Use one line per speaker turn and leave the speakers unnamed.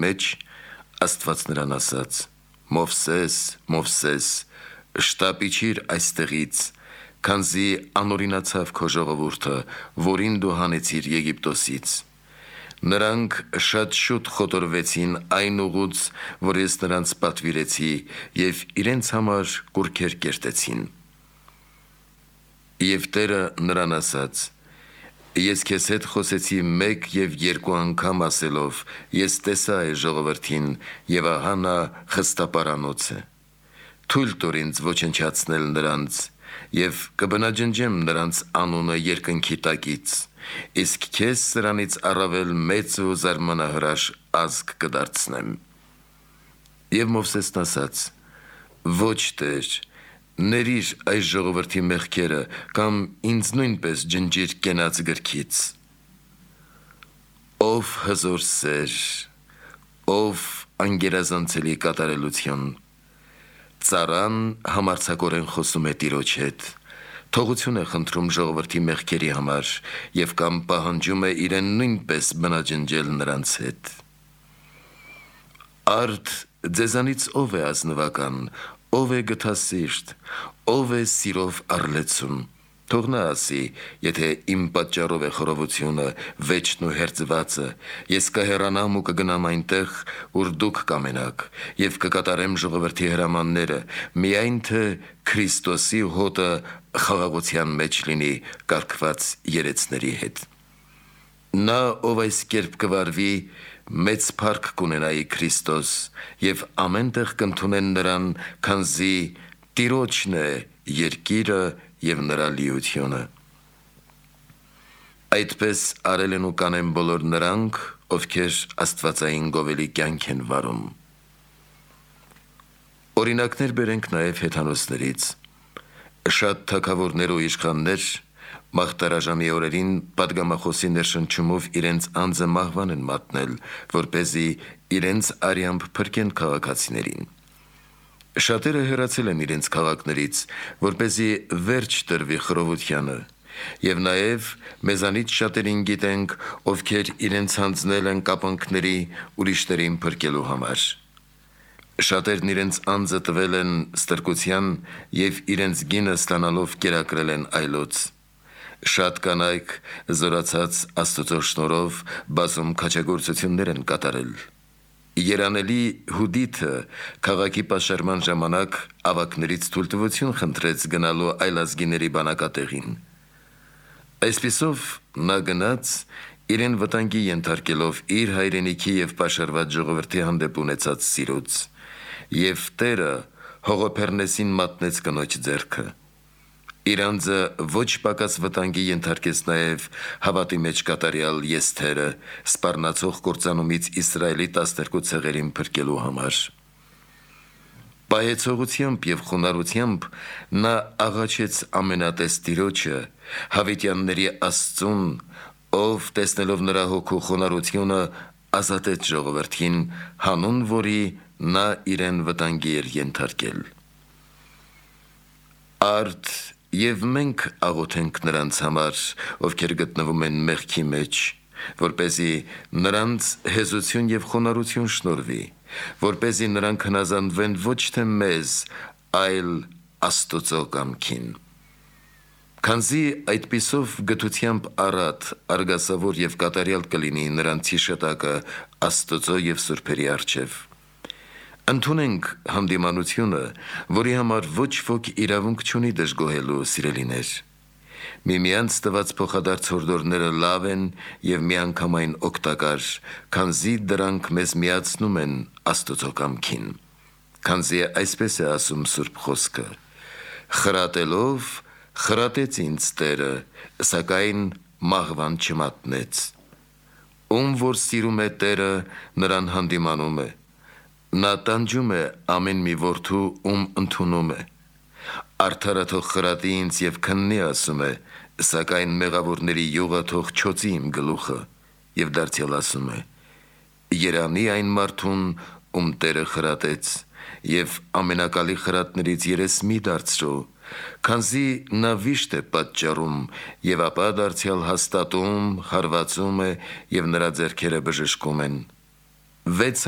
մեջ, Աստված նրան ասաց. «Մովսես, Մովսես, շտապիչիր այստեղից, քանզի անօրինացավ քո ժողովուրդը, որին դու հանեցիր Եգիպտոսից»։ Նրանք շատ շուտ խոտորվեցին այն ուղուց, որ ես նրանց պատվիրեցի, և իրենց համար կուռքեր կերտեցին։ Եվ Տերը նրան ասաց. «Ես քեզ հետ խոսեցի մեկ և երկու անգամ ասելով. ես տեսա այս ժողովրդին, և ահա նա խստապարանոց է։ Թույլ տուր ինձ ոչնչացնել նրանց, և կբնաջնջեմ նրանց անունը երկնքի տակից, իսկ քեզ սրանից առավել մեծ ու զարմանահրաշ ազգ կդարձնեմ»։ Եվ Մովսեսն ասաց. «Ոչ, Տեր, ներիր այս ժողովրդի մեղքերը, կամ ինձ նույնպես ջնջիր կենաց գրքից»։ Ով հզոր սեր, ով անգերազանցելի կատարելություն։ Ծառան համարձակորեն խոսում է Տիրոջ հետ, թողություն է խնդրում ժողովրդի մեղքերի համար և կամ պահանջում է իրեն նույնպես բնաջնջել նրանց հետ։ Արդ ձեզանից ով է ազնվական, ով է գթասիրտ, ով է սիրով առլեցուն, թող նա ասի, եթե իմ պատճառով է խռովությունը, վեճն ու հերձվածը, ես կհեռանամ ու կգնամ այնտեղ, ուր դուք կամենաք, և կկատարեմ ժողովրդի հրամանները, միայն թե Քրիստոսի հոտը խաղաղության մեջ լինի կարգված երեցների հետ։ Նա, ով այս կերպ կվարվի, մեծ փառք կունենայի Քրիստոս, և ամեն տեղ կընդունեն նրան, քանզի Տիրոջն է երկիրը և նրա լիությունը։ Այդպես արել են ու կանեն բոլոր նրանք, ովքեր աստվածային գովելի կյանք են վարում։ Օրինակներ բերենք նաև հեթանոսներից։ Շատ թագավորներ ու իշխաններ մաղթարաժամի օրերին պատգամախոսի ներշնչումով իրենց անձը մահվան են մատնել, որպեսզի իրենց արյամբ փրկեն քաղաքացիներին։ Շատերը հեռացել են իրենց քաղաքներից, որպեսզի վերջ տրվի խռովությանը, և նաև մեզանից շատերին գիտենք, ովքեր իրենց հանձնել են կապանքների ուրիշներին փրկելու համար։ Շատերն իրենց անձը տվել են ստրկության և իրենց գինը ստանալով կերակրել են այլոց։ Շատ կանայք զորացած Աստծո շնորհով բազում քաջագործություններ են կատարել։ Երանելի Հուդիթը քաղաքի պաշարման ժամանակ ավագներից թույլտվություն խնդրեց գնալու այլազգիների բանակատեղին։ Այսպիսով նա գնաց, իրեն վտանգի ենթարկելով իր հայրենիքի և պաշարված ժողովրդի հանդեպ ունեցած սիրուց, և Տերը Հողոփեռնեսին մատնեց կնոջ ձեռքը։ Իր անձը ոչ պակաս վտանգի ենթարկեց նաև հավատի մեջ կատարյալ Եսթերը, սպառնացող կործանումից Իսրայելի 12 ցեղերին փրկելու համար։ Պահեցողությամբ և խոնարհությամբ նա աղաչեց ամենատես Տիրոջը, հավիտյանների Աստծուն, ով տեսնելով նրա հոգու խոնարհությունը, ազատեց ժողովրդին, հանուն որի նա իրեն վտանգի էր ենթարկել։ Արդ և մենք աղոթենք նրանց համար, ովքեր գտնվում են մեղքի մեջ, որպեսզի նրանց հեզություն և խոնարհություն շնորհվի, որպեսզի նրանք հնազանդվեն ոչ թե մեզ, այլ Աստծո կամքին։ Քանզի այդպիսով գթությամբ առատ, արգասավոր և կատարյալ կլինի նրանց հիշատակը Աստծո և սուրբերի առջև։ Ընդունենք հանդիմանությունը, որի համար ոչ ոք իրավունք չունի դժգոհելու, սիրելիներ։ Միմյանց տված փոխադարձ հորդորները լավ են և միանգամայն օգտակար, քանզի դրանք մեզ միացնում են Աստծո կամքին։ Քանզի այսպես է ասում Սուրբ Խոսքը. «Խրատելով խրատեց ինձ Տերը, սակայն մահվան չմատնեց»։ Ում որ սիրում է Տերը, նրան հանդիմանում է։ Նա տանջում է ամեն մի որդու, ում ընդունում է։ Արդարը թող խրատի ինձ և քննի, ասում է, սակայն մեղավորների յուղը թող չոցի իմ գլուխը։ Եվ դարձյալ ասում է. երանի այն մարդուն, ում Տերը խրատեց, և ամենակալի խրատներից երես մի դարձրու, քանզի նա վիշտ է պատճառում, և ապա դարձյալ հաստատում, հարվածում է, և նրա ձեռքերը բժշկում են։ Վեց